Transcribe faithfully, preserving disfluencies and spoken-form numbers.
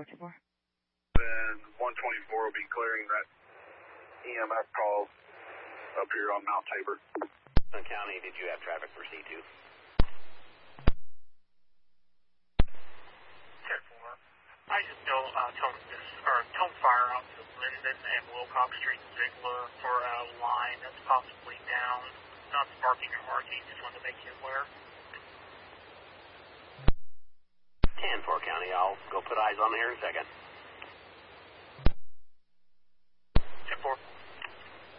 four two four. Then one twenty-four will be clearing that E M S call up here on Mount Tabor. Sun County, did you have traffic for C two? ten four. I just know uh, tone, this, or tone fire out to Linden and Wilcox Street and Ziegler for a line that's possibly down. Not sparking or marking, just wanted to make you aware. ten four County, I'll go put eyes on there in a second.